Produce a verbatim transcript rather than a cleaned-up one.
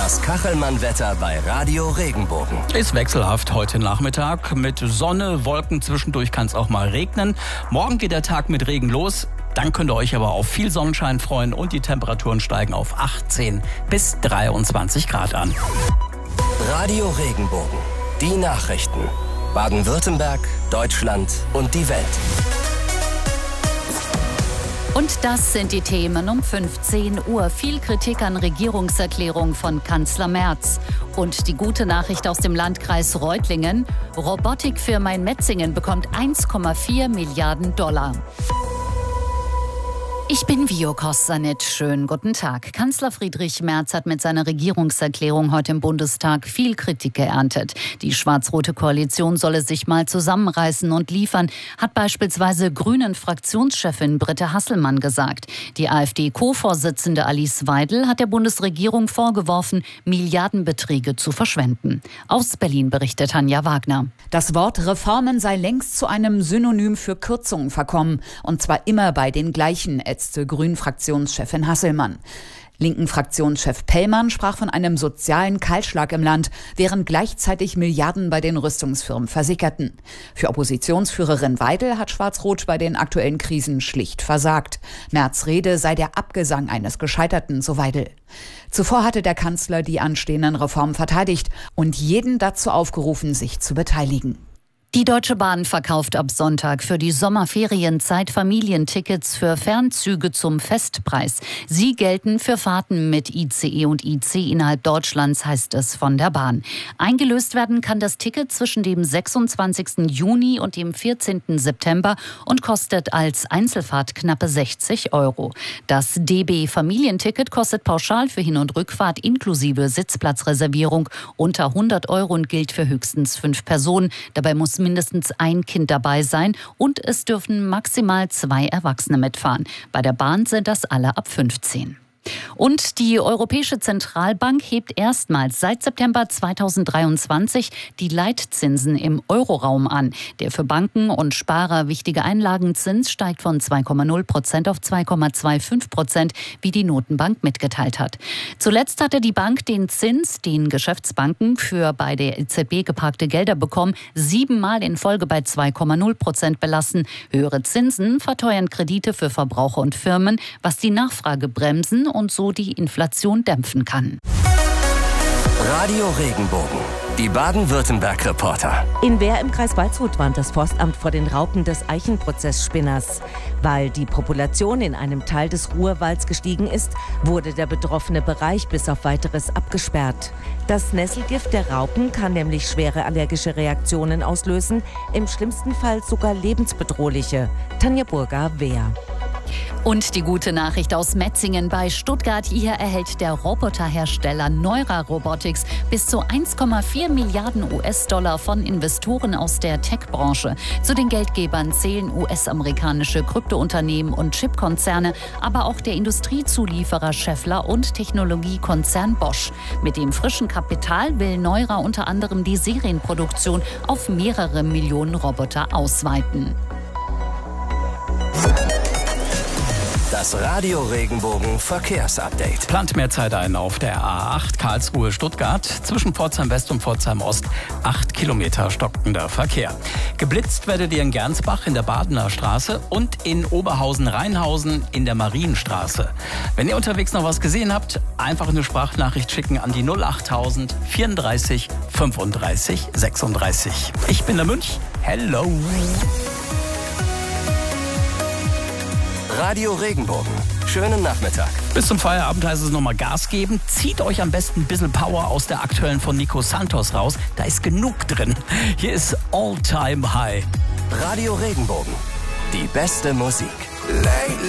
Das Kachelmann-Wetter bei Radio Regenbogen. Ist wechselhaft heute Nachmittag. Mit Sonne, Wolken, zwischendurch kann es auch mal regnen. Morgen geht der Tag mit Regen los. Dann könnt ihr euch aber auf viel Sonnenschein freuen und die Temperaturen steigen auf achtzehn bis dreiundzwanzig Grad an. Radio Regenbogen. Die Nachrichten. Baden-Württemberg, Deutschland und die Welt. Und das sind die Themen um fünfzehn Uhr. Viel Kritik an Regierungserklärung von Kanzler Merz. Und die gute Nachricht aus dem Landkreis Reutlingen. Robotikfirma in Metzingen bekommt eins Komma vier Milliarden Dollar. Ich bin Vio Kostanit. Schönen guten Tag. Kanzler Friedrich Merz hat mit seiner Regierungserklärung heute im Bundestag viel Kritik geerntet. Die schwarz-rote Koalition solle sich mal zusammenreißen und liefern, hat beispielsweise Grünen-Fraktionschefin Britta Hasselmann gesagt. Die AfD-Co-Vorsitzende Alice Weidel hat der Bundesregierung vorgeworfen, Milliardenbeträge zu verschwenden. Aus Berlin berichtet Tanja Wagner. Das Wort Reformen sei längst zu einem Synonym für Kürzungen verkommen. Und zwar immer bei den gleichen, ätzte Grünen-Fraktionschefin Hasselmann. Linken-Fraktionschef Pellmann sprach von einem sozialen Kahlschlag im Land, während gleichzeitig Milliarden bei den Rüstungsfirmen versickerten. Für Oppositionsführerin Weidel hat Schwarz-Rot bei den aktuellen Krisen schlicht versagt. Merz' Rede sei der Abgesang eines Gescheiterten, so Weidel. Zuvor hatte der Kanzler die anstehenden Reformen verteidigt und jeden dazu aufgerufen, sich zu beteiligen. Die Deutsche Bahn verkauft ab Sonntag für die Sommerferienzeit Familientickets für Fernzüge zum Festpreis. Sie gelten für Fahrten mit I C E und I C innerhalb Deutschlands, heißt es von der Bahn. Eingelöst werden kann das Ticket zwischen dem sechsundzwanzigsten Juni und dem vierzehnten September und kostet als Einzelfahrt knappe sechzig Euro. Das D B Familienticket kostet pauschal für Hin- und Rückfahrt inklusive Sitzplatzreservierung unter hundert Euro und gilt für höchstens fünf Personen. Dabei muss mindestens ein Kind dabei sein und es dürfen maximal zwei Erwachsene mitfahren. Bei der Bahn sind das alle ab fünfzehn. Und die Europäische Zentralbank hebt erstmals seit September zweitausenddreiundzwanzig die Leitzinsen im Euroraum an. Der für Banken und Sparer wichtige Einlagenzins steigt von zwei Komma null Prozent auf zwei Komma fünfundzwanzig Prozent, wie die Notenbank mitgeteilt hat. Zuletzt hatte die Bank den Zins, den Geschäftsbanken für bei der E Z B geparkte Gelder bekommen, siebenmal in Folge bei zwei Komma null Prozent belassen. Höhere Zinsen verteuern Kredite für Verbraucher und Firmen, was die Nachfrage bremsen und so die Inflation dämpfen kann. Radio Regenbogen. Die Baden-Württemberg-Reporter. In Wehr im Kreis Waldshut warnt das Forstamt vor den Raupen des Eichenprozessspinners. Weil die Population in einem Teil des Ruhrwalds gestiegen ist, wurde der betroffene Bereich bis auf Weiteres abgesperrt. Das Nesselgift der Raupen kann nämlich schwere allergische Reaktionen auslösen, im schlimmsten Fall sogar lebensbedrohliche. Tanja Burger, Wehr. Und die gute Nachricht aus Metzingen bei Stuttgart. Hier erhält der Roboterhersteller Neura Robotics bis zu eins Komma vier Milliarden U S-Dollar von Investoren aus der Tech-Branche. Zu den Geldgebern zählen U S-amerikanische Kryptounternehmen und Chipkonzerne, aber auch der Industriezulieferer Schaeffler und Technologiekonzern Bosch. Mit dem frischen Kapital will Neura unter anderem die Serienproduktion auf mehrere Millionen Roboter ausweiten. Das Radio Regenbogen Verkehrsupdate. Plant mehr Zeit ein auf der A acht Karlsruhe-Stuttgart. Zwischen Pforzheim West und Pforzheim Ost acht Kilometer stockender Verkehr. Geblitzt werdet ihr in Gernsbach in der Badener Straße und in Oberhausen-Rheinhausen in der Marienstraße. Wenn ihr unterwegs noch was gesehen habt, einfach eine Sprachnachricht schicken an die null achttausend vierunddreißig fünfunddreißig sechsunddreißig. Ich bin der Münch. Hello. Radio Regenbogen. Schönen Nachmittag. Bis zum Feierabend heißt es nochmal Gas geben. Zieht euch am besten ein bisschen Power aus der aktuellen von Nico Santos raus. Da ist genug drin. Hier ist All Time High. Radio Regenbogen. Die beste Musik. Lately